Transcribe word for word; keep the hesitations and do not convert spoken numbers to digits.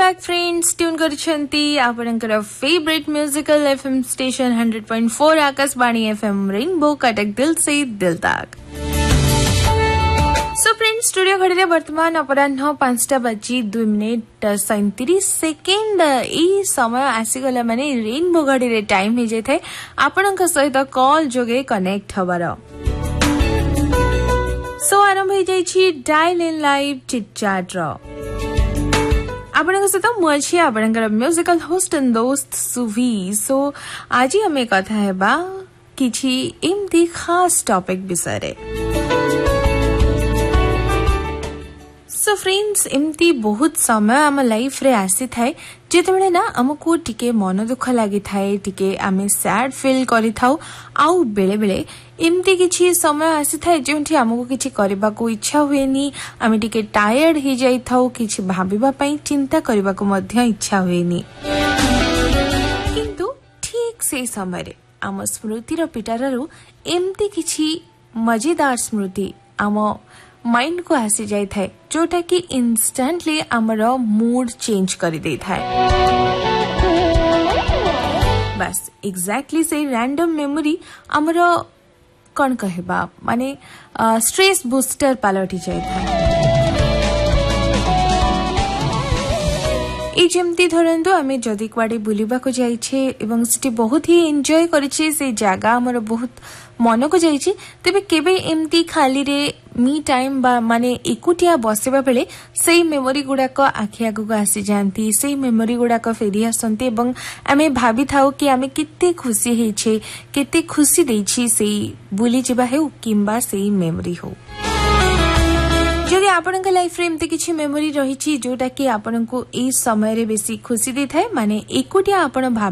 Back friends tune करछंती आपनकर favourite musical FM station hundred point four Akashvani FM rainbow Cuttack दिल से दिल तक। सो फ्रेंड्स स्टूडियो घड़ी वर्तमान अपराह पांचटा बजी दुई मिनिट सैंतीस सेकेंड ई समय आसीगला माने रेनबो घड़ी टाइम हो जाए आपण सहित कॉल जोगे कनेक्ट हबार। सो आरंभ हो जाइए डायल इन लाइव चिटचाट आपण सहित मुझे आपण म्यूजिकल होस्ट एंड दोस्त सुवी। सो आज आम कथा हेबा किछि एमती खास टॉपिक विषय। सो फ्रेंड्स एमती बहुत समय आम लाइफ रे आसी थाए जेतेबेले ना हमको टिके मन दुख लागि थाए टिके आमे सैड फील करि थाउ आउ बेले बेले एमती किछि समय आसी थाए जेंठी हमको किछि करबा को इच्छा हुएनी आमे टिके टायर्ड ही जाई थाउ किछि भाबिबा पई चिंता करबा को मध्य इच्छा हुएनी किंतु ठीक से समय रे आम स्मृति रो पिटाररू एमती किछि मजेदार स्मृति आम माइंड को आसी जाई थाए जोटा कि इंस्टेंटली आमर मूड चेंज कर दे थाए। बस एग्जैक्टली से रैंडम मेमोरी आमर कौन कहबा माने स्ट्रेस बूस्टर पलटि जाई थाए। ए जेमती धरंतु आमे जदि क्वाडे बुलिबा को जाइछे एवं सिटी बहुत ही एंजॉय करिछे से जगह हमर बहुत मन को जाइछे तेबे केबे एमती खाली रे मी टाइम बा माने एकुटिया बसेबा बेले सेई मेमोरी गुडा को आखि आगु को आसी जानती सेई मेमोरी गुडा को फेरी आसंती एवं आमे भाबी थाउ कि आमे कित्ते खुशी हेछे कित्ते खुशी देछि सेई बुली जिबा हेउ किंबा सेई मेमोरी हो। जदि आपनक लाइफ रे एमती किछि मेमोरी रहिछि जोटा कि आपनको ए समय रे बेसी खुशी दे थाए माने एकुटिया आपण